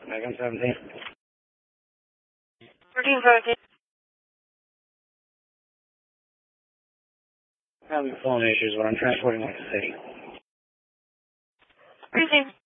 Megan 17. 1317. Having phone issues when I'm transporting like a city. Received.